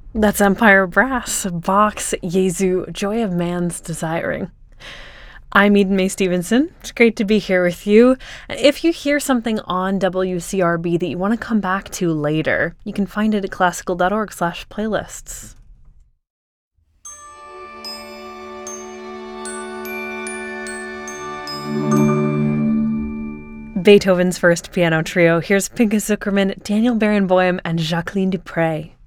That's Empire Brass, Bach's Jesu, Joy of Man's Desiring. I'm Eden May Stevenson. It's great to be here with you. If you hear something on WCRB that you want to come back to later, you can find it at classical.org/playlists. Beethoven's First Piano Trio. Here's Pinchas Zukerman, Daniel Barenboim, and Jacqueline Dupre.